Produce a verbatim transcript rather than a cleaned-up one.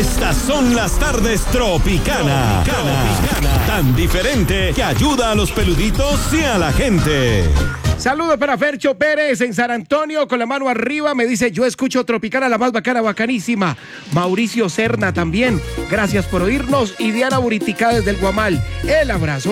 Estas son las tardes Tropicana. Tropicana. Tan diferente que ayuda a los peluditos y a la gente. Saludos para Fercho Pérez en San Antonio, con la mano arriba, me dice: yo escucho Tropicana, la más bacana, bacanísima. Mauricio Serna también, gracias por oírnos. Y Diana Buritica desde el Guamal, el abrazo.